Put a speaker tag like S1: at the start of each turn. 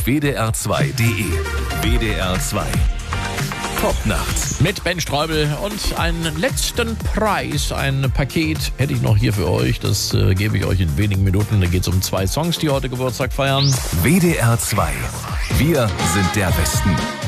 S1: auf wdr2.de. WDR 2. Popnacht.
S2: Mit Ben Streubel und einen letzten Preis, ein Paket hätte ich noch hier für euch. Das gebe ich euch in wenigen Minuten. Da geht es um 2 Songs, die heute Geburtstag feiern.
S1: WDR 2. Wir sind der Westen.